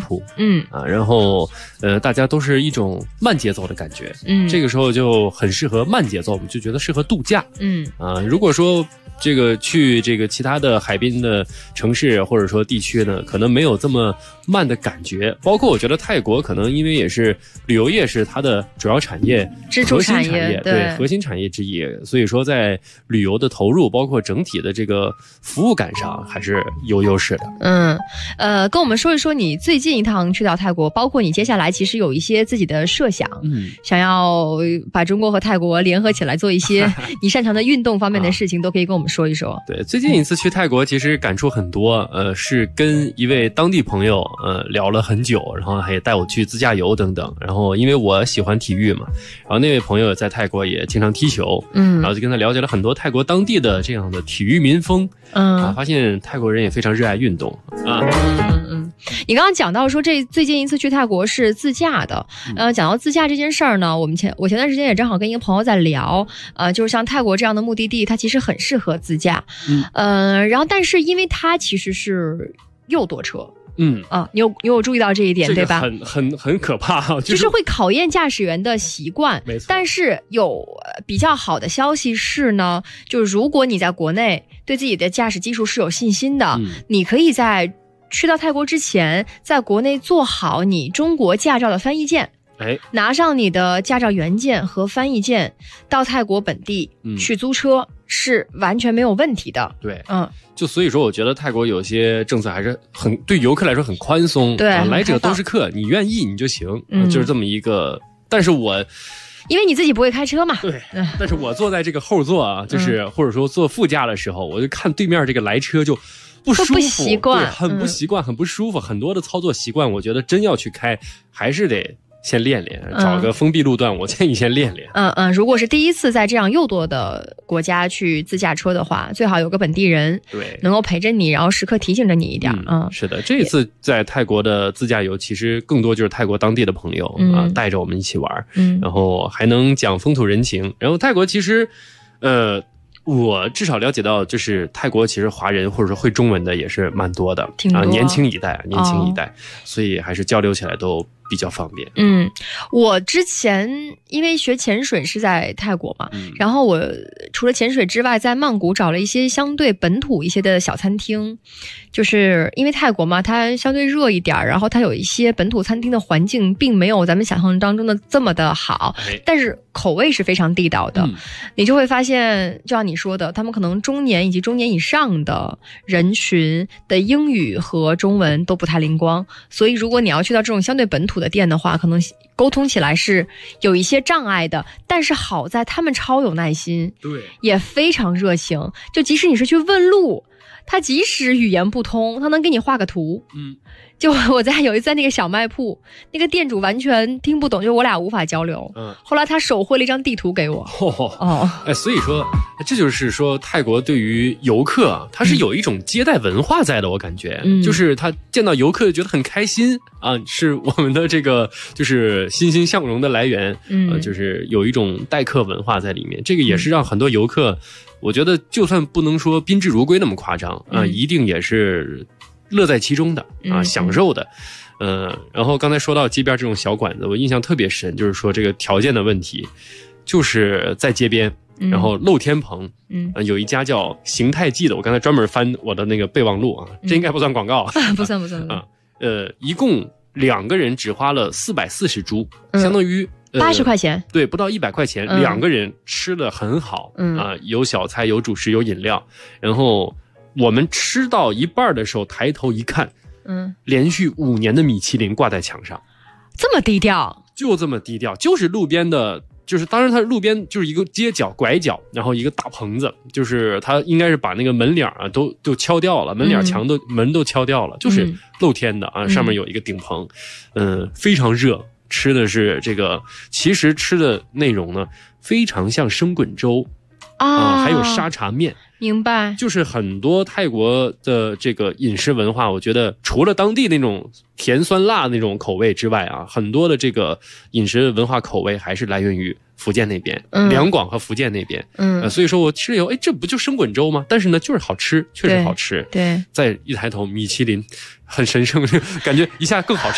突，然后大家都是一种慢节奏的感觉，这个时候就很适合慢节奏，我们就觉得适合度假，如果说这个去这个其他的海滨的城市或者说地区呢，可能没有这么慢的感觉。包括我觉得泰国可能因为也是旅游业是它的主要产业、 支柱产业， 对核心产业之一，所以说在旅游的投入，包括整体的这个服务感上还是有优势的。 跟我们说一说你最近一趟去到泰国，包括你接下来其实有一些自己的设想，想要把中国和泰国联合起来做一些你擅长的运动方面的事情，都可以跟我们说一说。 对，最近一次去泰国其实感触很多，是跟一位当地朋友聊了很久，然后还带我去自驾游等等。然后因为我喜欢体育嘛，然后那位朋友在泰国也经常踢球，然后就跟他了解了很多泰国当地的这样的体育民风，发现泰国人也非常热爱运动啊。 你刚刚讲到说这最近一次去泰国是自驾的，讲到自驾这件事儿呢，我前段时间也正好跟一个朋友在聊，就是像泰国这样的目的地，它其实很适合自驾，然后但是因为它其实是右舵车。你有注意到这一点，对吧？ 很可怕啊， 就是会考验驾驶员的习惯。 没错。 但是有比较好的消息是呢，就是如果你在国内对自己的驾驶技术是有信心的，你可以在去到泰国之前，在国内做好你中国驾照的翻译件。拿上你的驾照原件和翻译件，到泰国本地去租车是完全没有问题的。 对，就所以说，我觉得泰国有些政策还是很对游客来说很宽松， 对， 来者都是客，你愿意你就行，就是这么一个。但是因为你自己不会开车嘛， 对，但是我坐在这个后座啊，就是或者说坐副驾的时候，我就看对面这个来车就不舒服， 不习惯， 很不习惯，很不舒服。很多的操作习惯，我觉得真要去开，还是得先练练，找个封闭路段，我建议先练练。 如果是第一次在这样右舵的国家去自驾车的话，最好有个本地人， 对， 能够陪着你，然后时刻提醒着你一点。 是的，这一次在泰国的自驾游，其实更多就是泰国当地的朋友带着我们一起玩，然后还能讲风土人情。然后泰国其实，我至少了解到，就是泰国其实华人或者说会中文的也是蛮多的，年轻一代，所以还是交流起来都比较方便。 我之前因为学潜水是在泰国嘛，然后我除了潜水之外，在曼谷找了一些相对本土一些的小餐厅，就是因为泰国嘛，它相对热一点，然后它有一些本土餐厅的环境并没有咱们想象当中的这么的好，但是口味是非常地道的。你就会发现，就像你说的，他们可能中年以及中年以上的人群的英语和中文都不太灵光，所以如果你要去到这种相对本土的店的话，可能沟通起来是有一些障碍的，但是好在他们超有耐心， 对， 也非常热情，就即使你是去问路，他即使语言不通，他能给你画个图。就我有一次在那个小卖铺，那个店主完全听不懂，就我俩无法交流。后来他手绘了一张地图给我。 所以说这就是说泰国对于游客他是有一种接待文化在的，我感觉，就是他见到游客觉得很开心啊，是我们的这个就是欣欣向荣的来源。就是有一种待客文化在里面，这个也是让很多游客，我觉得就算不能说宾至如归那么夸张一定也是乐在其中的享受的。然后刚才说到街边这种小馆子，我印象特别深，就是说这个条件的问题，就是在街边，然后露天棚，有一家叫邢泰记的，我刚才专门翻我的那个备忘录这应该不算广告， 不算一共2个人只花了440铢，相当于 80块钱， 对，不到100块钱，2个人吃的很好有小菜，有主食，有饮料。然后我们吃到一半的时候抬头一看，连续5年的米其林挂在墙上， 这么低调， 就这么低调，就是路边的，就是当然它路边就是一个街角拐角，然后一个大棚子，就是它应该是把那个门脸都敲掉了，门脸墙门都敲掉了，就是露天的上面有一个顶棚，非常热，吃的是这个，其实吃的内容呢非常像生滚粥还有沙茶面。 明白， 就是很多泰国的这个饮食文化，我觉得除了当地那种甜酸辣那种口味之外很多的这个饮食文化口味还是来源于福建那边，两广和福建那边，所以说我吃了以后，这不就生滚粥吗？但是呢，就是好吃，确实好吃。 对， 再一抬头，米其林很神圣，感觉一下更好吃。